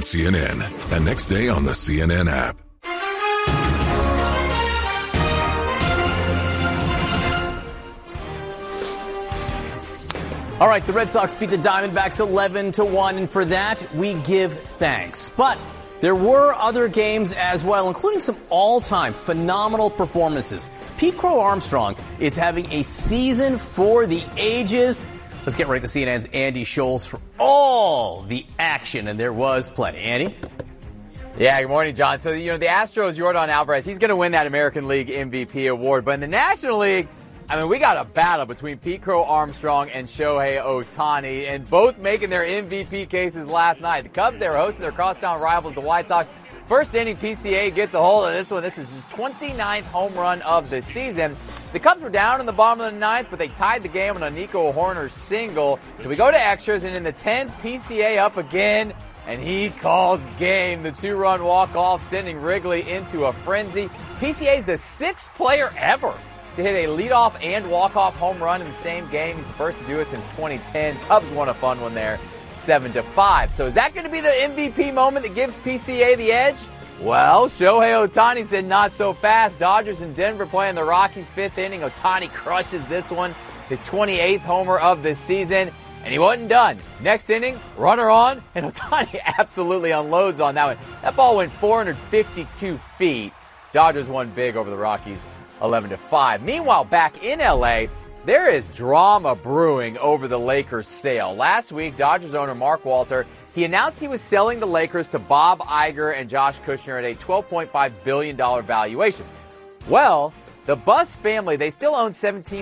on CNN and next day on the CNN app. All right, the Red Sox beat the Diamondbacks 11-1, and for that, we give thanks. But there were other games as well, including some all-time phenomenal performances. Pete Crow Armstrong is having a season for the ages. Let's get right to CNN's Andy Scholes for all the action, and there was plenty. Andy? Yeah, good morning, John. So, the Astros, Yordan Alvarez, he's going to win that American League MVP award. But in the National League, we got a battle between Pete Crow Armstrong and Shohei Ohtani, and both making their MVP cases last night. The Cubs, they were hosting their crosstown rivals, the White Sox. First inning, PCA gets a hold of this one. This is his 29th home run of the season. The Cubs were down in the bottom of the ninth, but they tied the game on a Nico Hoerner single. So we go to extras, and in the 10th, PCA up again, and he calls game. The 2-run walk-off, sending Wrigley into a frenzy. PCA is the 6th player ever to hit a leadoff and walk-off home run in the same game. He's the first to do it since 2010. Cubs won a fun one there, 7-5. So is that going to be the MVP moment that gives PCA the edge? Well, Shohei Ohtani said not so fast. Dodgers and Denver playing the Rockies 5th inning. Ohtani crushes this one, his 28th homer of the season. And he wasn't done. Next inning, runner on, and Ohtani absolutely unloads on that one. That ball went 452 feet. Dodgers won big over the Rockies, 11-5. Meanwhile, back in L.A., there is drama brewing over the Lakers sale. Last week, Dodgers owner Mark Walter, he announced he was selling the Lakers to Bob Iger and Josh Kushner at a $12.5 billion valuation. Well, the Buss family, they still own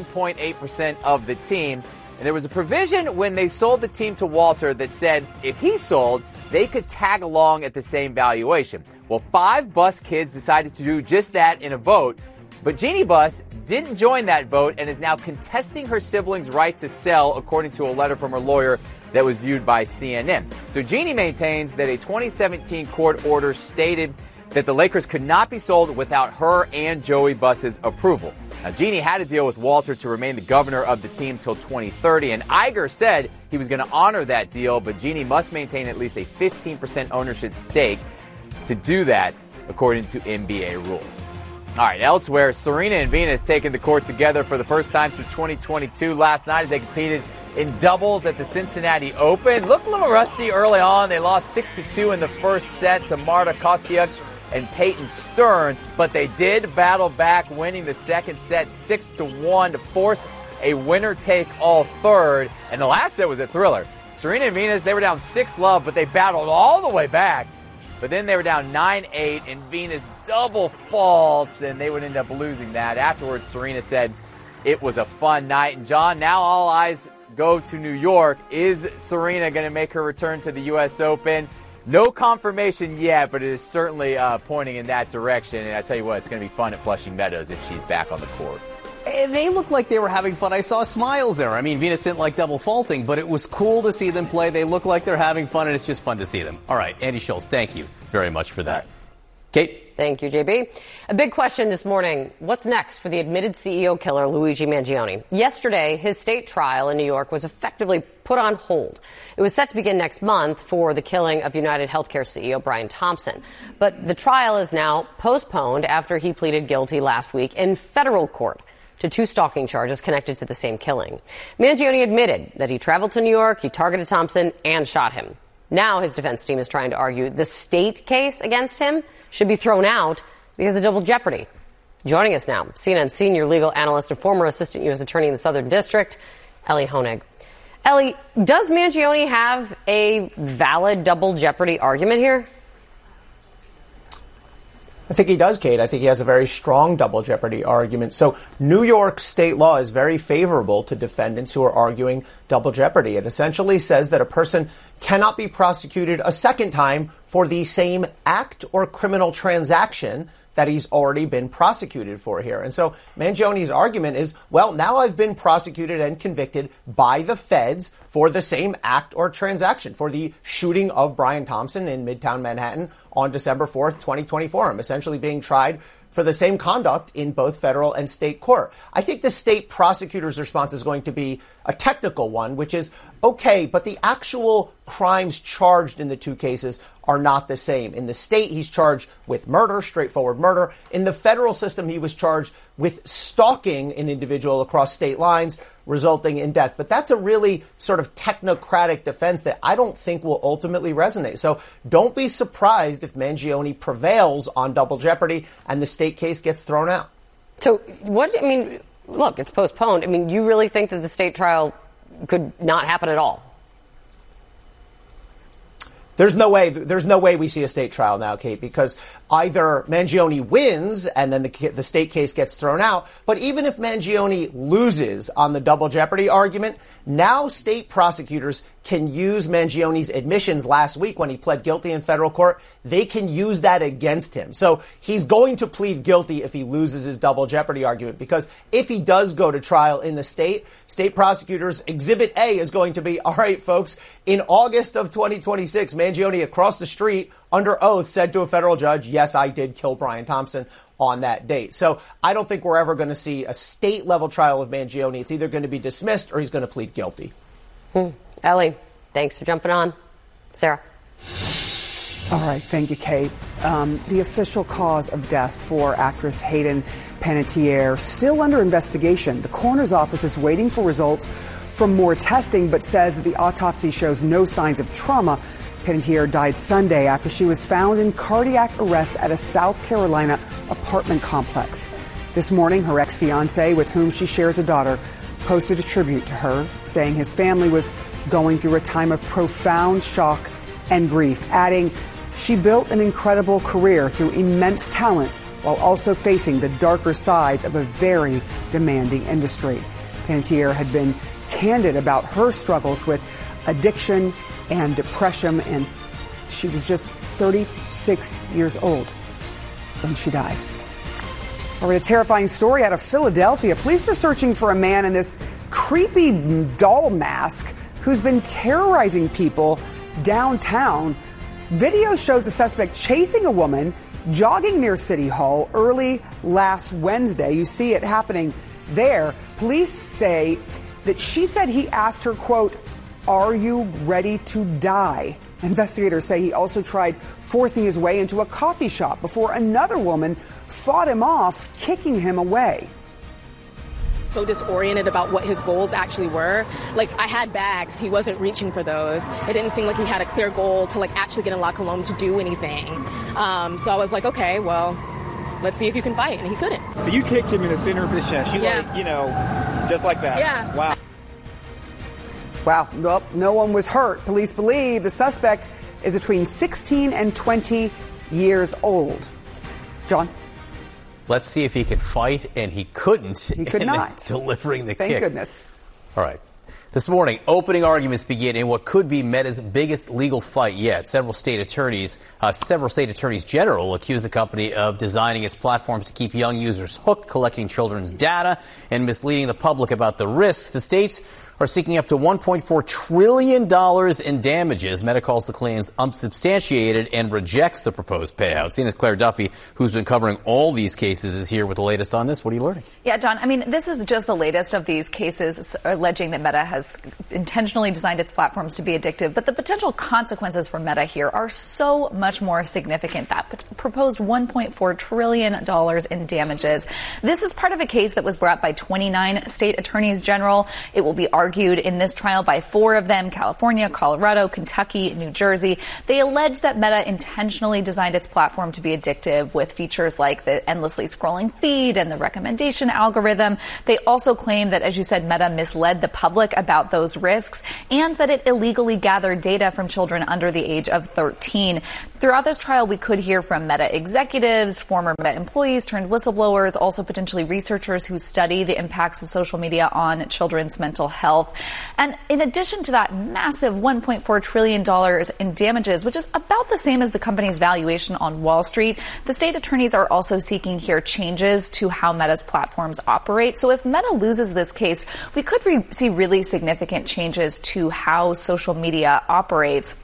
17.8% of the team. And there was a provision when they sold the team to Walter that said if he sold, they could tag along at the same valuation. Well, 5 Buss kids decided to do just that in a vote. But Jeannie Buss didn't join that vote and is now contesting her siblings' right to sell, according to a letter from her lawyer that was viewed by CNN. So Jeannie maintains that a 2017 court order stated that the Lakers could not be sold without her and Joey Buss's approval. Now, Jeannie had a deal with Walter to remain the governor of the team till 2030, and Iger said he was going to honor that deal, but Jeannie must maintain at least a 15% ownership stake to do that, according to NBA rules. All right, elsewhere, Serena and Venus taking the court together for the first time since 2022 last night as they competed in doubles at the Cincinnati Open. Looked a little rusty early on. They lost 6-2 in the first set to Marta Kostyuk and Peyton Stearns, but they did battle back, winning the second set 6-1 to force a winner-take-all third. And the last set was a thriller. Serena and Venus, they were down 6-love, but they battled all the way back. But then they were down 9-8, and Venus double faults, and they would end up losing that. Afterwards, Serena said it was a fun night. And John, now all eyes go to New York. Is Serena going to make her return to the U.S. Open? No confirmation yet, but it is certainly pointing in that direction. And I tell you what, it's going to be fun at Flushing Meadows if she's back on the court. They looked like they were having fun. I saw smiles there. I mean, Venus didn't like double faulting, but it was cool to see them play. They look like they're having fun, and it's just fun to see them. All right, Andy Schultz, thank you very much for that. Kate? Thank you, JB. A big question this morning. What's next for the admitted CEO killer, Luigi Mangione? Yesterday, his state trial in New York was effectively put on hold. It was set to begin next month for the killing of United Healthcare CEO Brian Thompson. But the trial is now postponed after he pleaded guilty last week in federal court to 2 stalking charges connected to the same killing. Mangione admitted that he traveled to New York, he targeted Thompson, and shot him. Now his defense team is trying to argue the state case against him should be thrown out because of double jeopardy. Joining us now, CNN senior legal analyst and former assistant U.S. attorney in the Southern District, Elie Honig. Elie, does Mangione have a valid double jeopardy argument here? I think he does, Kate. I think he has a very strong double jeopardy argument. So New York state law is very favorable to defendants who are arguing double jeopardy. It essentially says that a person cannot be prosecuted a second time for the same act or criminal transaction that he's already been prosecuted for here. And so Mangione's argument is, well, now I've been prosecuted and convicted by the feds for the same act or transaction, for the shooting of Brian Thompson in Midtown Manhattan on December 4th, 2024. I'm essentially being tried for the same conduct in both federal and state court. I think the state prosecutor's response is going to be a technical one, which is, Okay, but the actual crimes charged in the two cases are not the same. In the state, he's charged with murder, straightforward murder. In the federal system, he was charged with stalking an individual across state lines, resulting in death. But that's a really sort of technocratic defense that I don't think will ultimately resonate. So don't be surprised if Mangione prevails on double jeopardy and the state case gets thrown out. So look, it's postponed. You really think that the state trial could not happen at all? There's no way we see a state trial now, Kate, because either Mangione wins and then the state case gets thrown out. But even if Mangione loses on the double jeopardy argument, now state prosecutors can use Mangione's admissions last week when he pled guilty in federal court. They can use that against him. So he's going to plead guilty if he loses his double jeopardy argument, because if he does go to trial in the state prosecutors, Exhibit A is going to be, all right, folks, in August of 2026, Mangione across the street under oath said to a federal judge, yes, I did kill Brian Thompson on that date. So I don't think we're ever going to see a state level trial of Mangione. It's either going to be dismissed or he's going to plead guilty. Ellie, thanks for jumping on. Sarah. All right. Thank you, Kate. The official cause of death for actress Hayden Panettiere still under investigation. The coroner's office is waiting for results from more testing, but says that the autopsy shows no signs of trauma. Panettiere died Sunday after she was found in cardiac arrest at a South Carolina apartment complex. This morning, her ex-fiancé, with whom she shares a daughter, posted a tribute to her, saying his family was going through a time of profound shock and grief, adding, she built an incredible career through immense talent while also facing the darker sides of a very demanding industry. Panettiere had been candid about her struggles with addiction and depression, and she was just 36 years old when she died. All right, a terrifying story out of Philadelphia. Police are searching for a man in this creepy doll mask who's been terrorizing people downtown. Video shows the suspect chasing a woman jogging near City Hall early last Wednesday. You see it happening there. Police say that she said he asked her, quote, "Are you ready to die?" Investigators say he also tried forcing his way into a coffee shop before another woman fought him off, kicking him away. So disoriented about what his goals actually were. Like, I had bags. He wasn't reaching for those. It didn't seem like he had a clear goal to, like, actually get in La Colombe to do anything. So I was like, okay, well, let's see if you can fight. And he couldn't. So you kicked him in the center of his chest. You just like that. Yeah. Wow. Wow. Nope. No one was hurt. Police believe the suspect is between 16 and 20 years old. John? Let's see if he could fight, and he couldn't. He could not. Delivering the kick. Thank goodness. All right. This morning, opening arguments begin in what could be Meta's biggest legal fight yet. Several state attorneys general accuse the company of designing its platforms to keep young users hooked, collecting children's data, and misleading the public about the risks. The states are seeking up to $1.4 trillion in damages. Meta calls the claims unsubstantiated and rejects the proposed payout. CNN's Claire Duffy, who's been covering all these cases, is here with the latest on this. What are you learning? Yeah, John, this is just the latest of these cases alleging that Meta has intentionally designed its platforms to be addictive. But the potential consequences for Meta here are so much more significant. That proposed $1.4 trillion in damages. This is part of a case that was brought by 29 state attorneys general. It will be argued in this trial by 4 of them: California, Colorado, Kentucky, New Jersey. They allege that Meta intentionally designed its platform to be addictive with features like the endlessly scrolling feed and the recommendation algorithm. They also claim that, as you said, Meta misled the public about those risks and that it illegally gathered data from children under the age of 13. Throughout this trial, we could hear from Meta executives, former Meta employees turned whistleblowers, also potentially researchers who study the impacts of social media on children's mental health. And in addition to that massive $1.4 trillion in damages, which is about the same as the company's valuation on Wall Street, the state attorneys are also seeking here changes to how Meta's platforms operate. So if Meta loses this case, we could see really significant changes to how social media operates.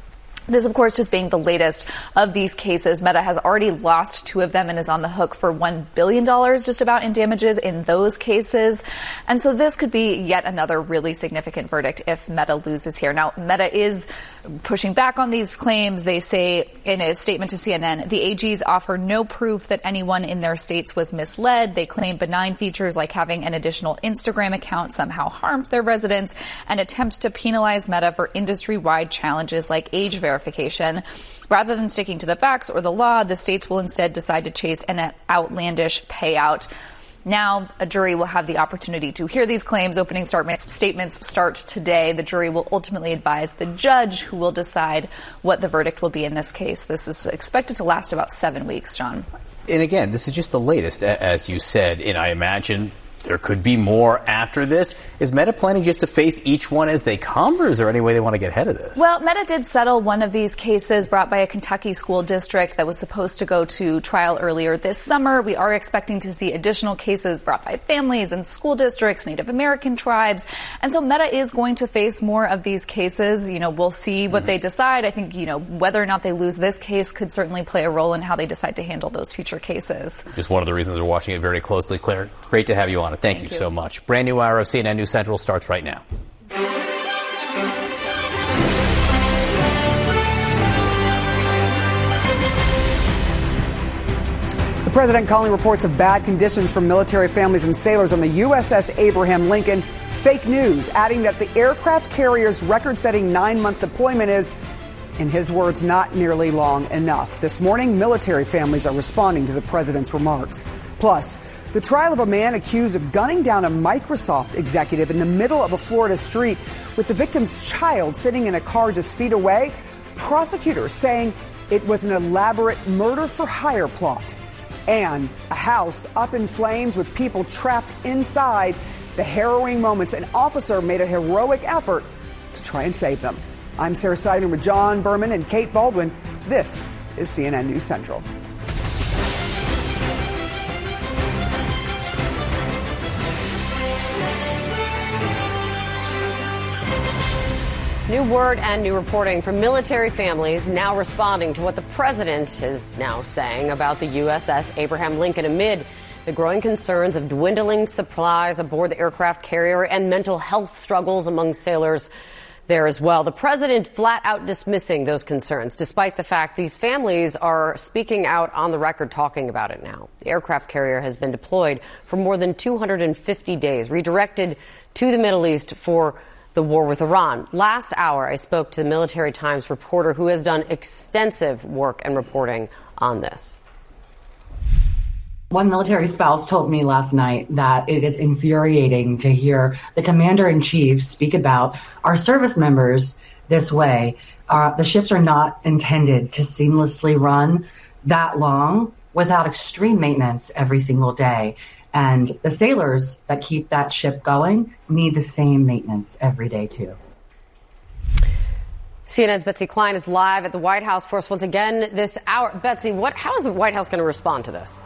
This, of course, just being the latest of these cases. Meta has already lost 2 of them and is on the hook for $1 billion just about in damages in those cases. And so this could be yet another really significant verdict if Meta loses here. Now, Meta is pushing back on these claims. They say in a statement to CNN, the AGs offer no proof that anyone in their states was misled. They claim benign features like having an additional Instagram account somehow harmed their residents and attempt to penalize Meta for industry-wide challenges like age verification. Rather than sticking to the facts or the law, the states will instead decide to chase an outlandish payout. Now, a jury will have the opportunity to hear these claims. Opening statements start today. The jury will ultimately advise the judge, who will decide what the verdict will be in this case. This is expected to last about 7 weeks, John. And again, this is just the latest, as you said, and I imagine there could be more after this. Is Meta planning just to face each one as they come, or is there any way they want to get ahead of this? Well, Meta did settle one of these cases brought by a Kentucky school district that was supposed to go to trial earlier this summer. We are expecting to see additional cases brought by families and school districts, Native American tribes. And so Meta is going to face more of these cases. You know, we'll see what they decide. I think, you know, whether or not they lose this case could certainly play a role in how they decide to handle those future cases. Just one of the reasons we're watching it very closely. Claire, great to have you on. Thank you so much. Brand new hour of CNN News Central starts right now. The president calling reports of bad conditions for military families and sailors on the USS Abraham Lincoln fake news, adding that the aircraft carrier's record-setting 9-month deployment is, in his words, not nearly long enough. This morning, military families are responding to the president's remarks. Plus, the trial of a man accused of gunning down a Microsoft executive in the middle of a Florida street with the victim's child sitting in a car just feet away. Prosecutors saying it was an elaborate murder-for-hire plot. And a house up in flames with people trapped inside. The harrowing moments. An officer made a heroic effort to try and save them. I'm Sarah Seidman with John Berman and Kate Baldwin. This is CNN News Central. New word and new reporting from military families now responding to what the president is now saying about the USS Abraham Lincoln amid the growing concerns of dwindling supplies aboard the aircraft carrier and mental health struggles among sailors there as well. The president flat out dismissing those concerns, despite the fact these families are speaking out on the record talking about it now. The aircraft carrier has been deployed for more than 250 days, redirected to the Middle East for the war with Iran. Last hour, I spoke to the Military Times reporter who has done extensive work and reporting on this. One military spouse told me last night that it is infuriating to hear the commander-in-chief speak about our service members this way. The ships are not intended to seamlessly run that long without extreme maintenance every single day. And the sailors that keep that ship going need the same maintenance every day, too. CNN's Betsy Klein is live at the White House for us once again this hour. Betsy, how is the White House going to respond to this?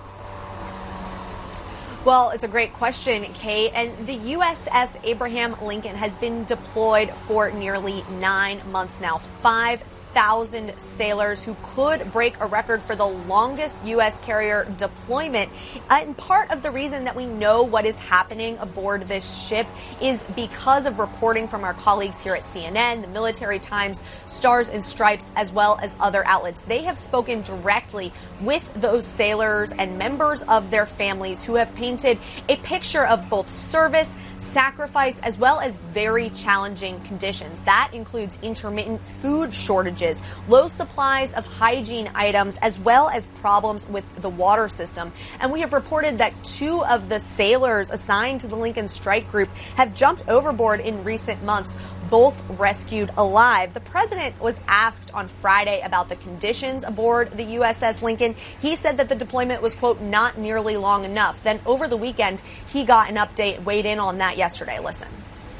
Well, it's a great question, Kate. And the USS Abraham Lincoln has been deployed for nearly 9 months now. 5,000 sailors who could break a record for the longest U.S. carrier deployment. And part of the reason that we know what is happening aboard this ship is because of reporting from our colleagues here at CNN, the Military Times, Stars and Stripes, as well as other outlets. They have spoken directly with those sailors and members of their families who have painted a picture of both service, sacrifice, as well as very challenging conditions. That includes intermittent food shortages, low supplies of hygiene items, as well as problems with the water system. And we have reported that 2 of the sailors assigned to the Lincoln Strike Group have jumped overboard in recent months, both rescued alive. The president was asked on Friday about the conditions aboard the USS Lincoln. He said that the deployment was, quote, not nearly long enough. Then over the weekend, he got an update, weighed in on that yesterday. Listen.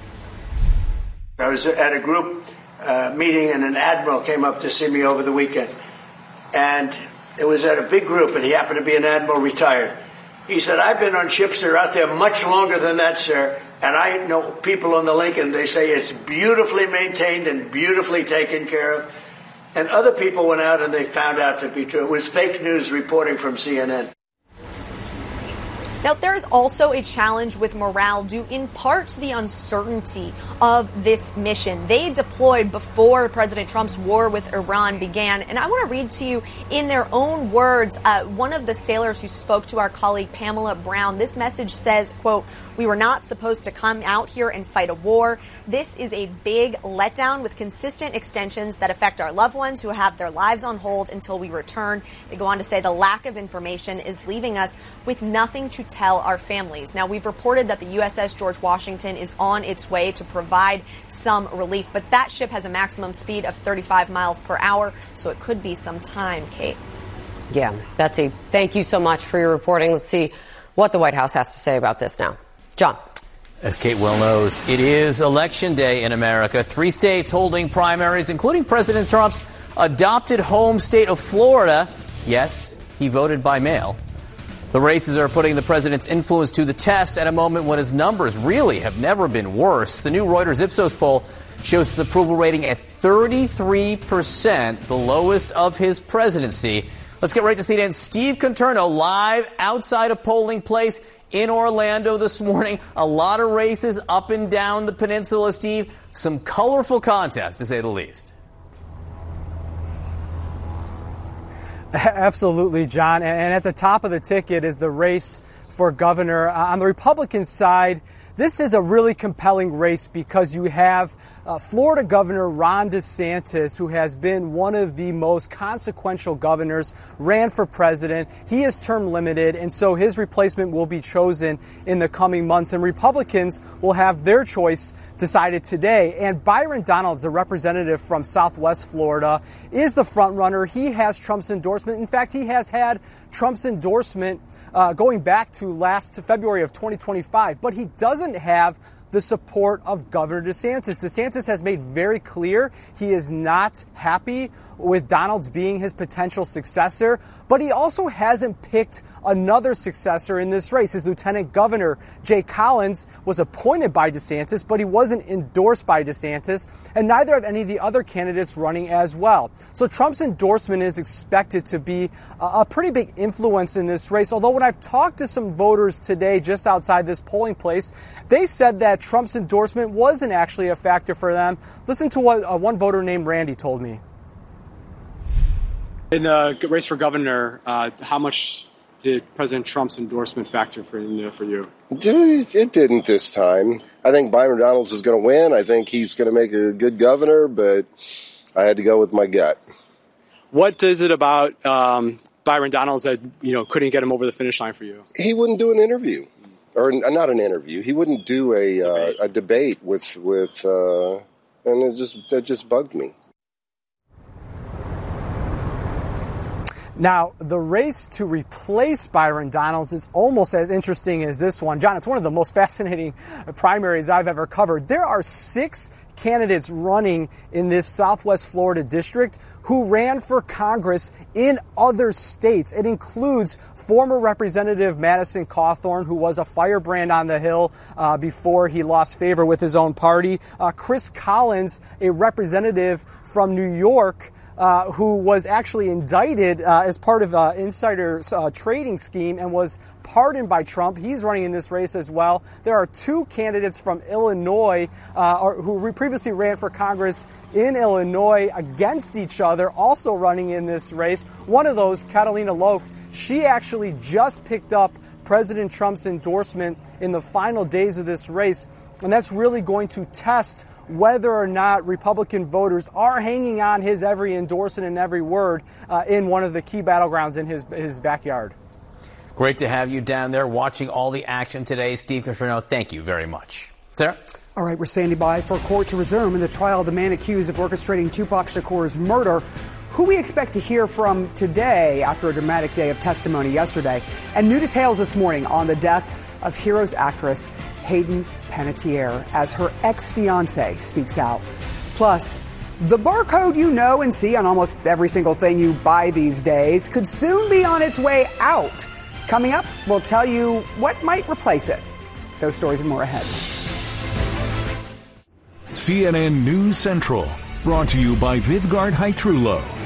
I was at a group meeting and an admiral came up to see me over the weekend. And it was at a big group, and he happened to be an admiral retired. He said, I've been on ships that are out there much longer than that, sir. And I know people on the Lincoln, they say it's beautifully maintained and beautifully taken care of. And other people went out and they found out to be true. It was fake news reporting from CNN. Now, there is also a challenge with morale due in part to the uncertainty of this mission. They deployed before President Trump's war with Iran began. And I want to read to you in their own words, one of the sailors who spoke to our colleague Pamela Brown. This message says, quote, "We were not supposed to come out here and fight a war. This is a big letdown with consistent extensions that affect our loved ones who have their lives on hold until we return." They go on to say the lack of information is leaving us with nothing to tell our families. Now, we've reported that the USS George Washington is on its way to provide some relief, but that ship has a maximum speed of 35 miles per hour, so it could be some time, Kate. Yeah, Betsy, thank you so much for your reporting. Let's see what the White House has to say about this now. John. As Kate well knows, it is Election Day in America. 3 states holding primaries, including President Trump's adopted home state of Florida. Yes, he voted by mail. The races are putting the president's influence to the test at a moment when his numbers really have never been worse. The new Reuters Ipsos poll shows his approval rating at 33%, the lowest of his presidency. Let's get right to CNN's Steve Conterno live outside a polling place in Orlando this morning. A lot of races up and down the peninsula, Steve. Some colorful contests, to say the least. Absolutely, John. And at the top of the ticket is the race for governor. On the Republican side, this is a really compelling race because you have Florida Governor Ron DeSantis, who has been one of the most consequential governors, ran for president. He is term limited, and so his replacement will be chosen in the coming months. And Republicans will have their choice decided today. And Byron Donalds, the representative from Southwest Florida, is the front runner. He has Trump's endorsement. In fact, he has had Trump's endorsement going back to February of 2025, but he doesn't have the support of Governor DeSantis. DeSantis has made very clear he is not happy with Donalds being his potential successor, but he also hasn't picked another successor in this race. His lieutenant governor, Jay Collins, was appointed by DeSantis, but he wasn't endorsed by DeSantis, and neither have any of the other candidates running as well. So Trump's endorsement is expected to be a pretty big influence in this race, although when I've talked to some voters today just outside this polling place, they said that Trump's endorsement wasn't actually a factor for them. Listen to what one voter named Randy told me. In the race for governor, how much did President Trump's endorsement factor for you? It didn't this time. I think Byron Donalds is going to win. I think he's going to make a good governor, but I had to go with my gut. What is it about Byron Donalds that couldn't get him over the finish line for you? He wouldn't do an interview, or not an interview. He wouldn't do a debate with and that just bugged me. Now, the race to replace Byron Donalds is almost as interesting as this one. John, it's one of the most fascinating primaries I've ever covered. There are 6 candidates running in this Southwest Florida district who ran for Congress in other states. It includes former Representative Madison Cawthorn, who was a firebrand on the Hill before he lost favor with his own party. Chris Collins, a representative from New York, who was actually indicted as part of an insider trading scheme and was pardoned by Trump. He's running in this race as well. There are 2 candidates from Illinois who previously ran for Congress in Illinois against each other, also running in this race. One of those, Catalina Loaf, she actually just picked up President Trump's endorsement in the final days of this race, and that's really going to test whether or not Republican voters are hanging on his every endorsement and every word in one of the key battlegrounds in his backyard. Great to have you down there watching all the action today. Steve Conterno, thank you very much. Sarah? All right, we're standing by for court to resume in the trial of the man accused of orchestrating Tupac Shakur's murder, who we expect to hear from today after a dramatic day of testimony yesterday. And new details this morning on the death of Heroes actress Hayden Panettiere as her ex-fiancé speaks out. Plus, the barcode you know and see on almost every single thing you buy these days could soon be on its way out. Coming up, we'll tell you what might replace it. Those stories and more ahead. CNN News Central. Brought to you by Vivgard Hytrulo.